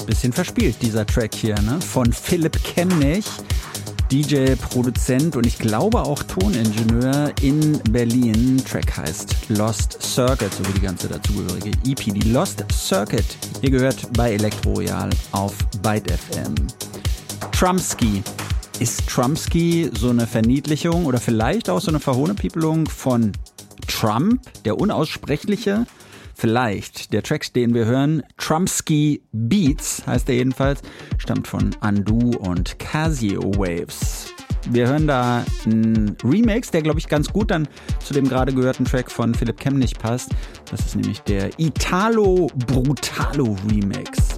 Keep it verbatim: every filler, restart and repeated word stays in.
Bisschen verspielt, dieser Track hier, ne? Von Philipp Kemnich, D J, Produzent und ich glaube auch Toningenieur in Berlin. Track heißt Lost Circuit, so wie die ganze dazugehörige E P. Die Lost Circuit, ihr gehört bei Elektro Royal auf Byte F M. Trumpski. Ist Trumpski so eine Verniedlichung oder vielleicht auch so eine Verhohnepiepelung von Trump, der Unaussprechliche? Vielleicht. Der Track, den wir hören, Trumpski Beats, heißt er jedenfalls, stammt von Undo und Casio Waves. Wir hören da einen Remix, der, glaube ich, ganz gut dann zu dem gerade gehörten Track von Philipp Kemnich passt. Das ist nämlich der Italo Brutalo Remix.